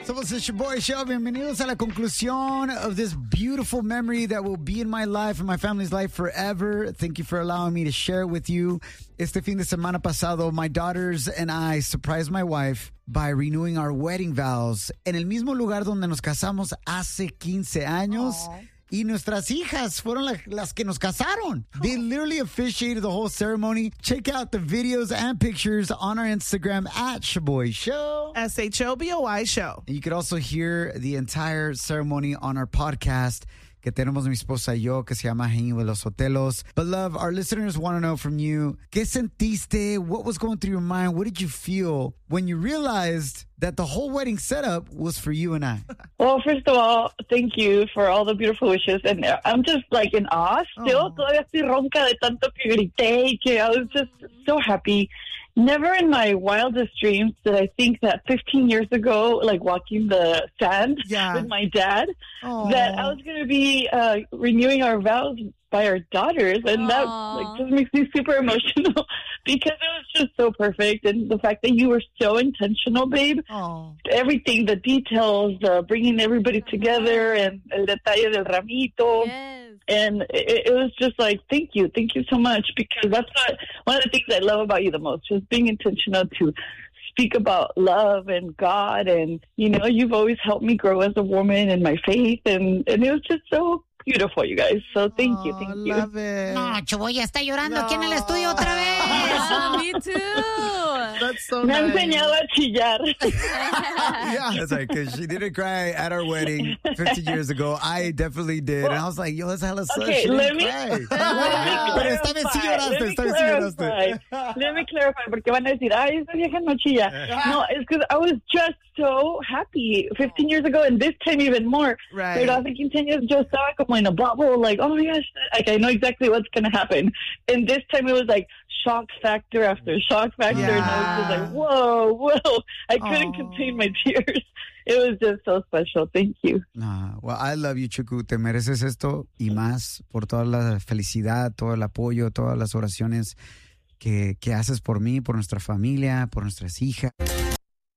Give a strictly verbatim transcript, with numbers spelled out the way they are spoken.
Somos el Shaboy Show. Bienvenidos a la conclusión of this beautiful memory that will be in my life and my family's life forever. Thank you for allowing me to share it with you. Este fin de semana pasado, my daughters and I surprised my wife by renewing our wedding vows en el mismo lugar donde nos casamos hace quince años. Aww. Y nuestras hijas fueron la, las que nos casaron. They literally officiated the whole ceremony. Check out the videos and pictures on our Instagram at Shaboy Show. S H O B O Y Show. And you could also hear the entire ceremony on our podcast que tenemos mi esposa y yo, que se llama Hanging with Los Sotelos. But love, our listeners want to know from you, ¿qué sentiste? What was going through your mind? What did you feel when you realized that the whole wedding setup was for you and I? Well, first of all, thank you for all the beautiful wishes. And I'm just like in awe still. Oh. Todavía estoy ronca de tanto que grité y que I was just so happy. Never in my wildest dreams did I think that fifteen years ago, like walking the sand yeah. with my dad, Aww. that I was going to be uh, renewing our vows by our daughters. And Aww. that like just makes me super emotional because it was just so perfect. And the fact that you were so intentional, babe. Aww. Everything, the details, uh, bringing everybody together and el detalle del ramito. Yes. And it, it was just like, thank you. Thank you so much. Because that's what, one of the things I love about you the most, just being intentional to speak about love and God. And, you know, you've always helped me grow as a woman in my faith. And, and it was just so beautiful, you guys. So thank you, thank you. Love it. No, Chaboy está llorando no. aquí en el estudio otra vez. Oh, me too. That's so Me nice. ha enseñado a chillar. Yeah, that's right, because she didn't cry at our wedding fifteen years ago. I definitely did. Well, and I was like, yo, that's hella sus. Okay, she let didn't me, cry. let me clarify. Pero esta vez sí lloraste, esta vez sí lloraste. Let me clarify, porque van a decir, ay, esa vieja no chilla. No, it's because I was just so happy fifteen years ago, and this time even more. Right. Pero hace quince años yo estaba como in a bubble, like, oh my gosh, like I know exactly what's going to happen. And this time it was like shock factor after shock factor, yeah. and I was just like, whoa, whoa. I couldn't Aww. contain my tears. It was just so special. Thank you. Nah, well, I love you, Chucu. Te mereces esto y más por toda la felicidad, todo el apoyo, todas las oraciones que, que haces por mí, por nuestra familia, por nuestras hijas.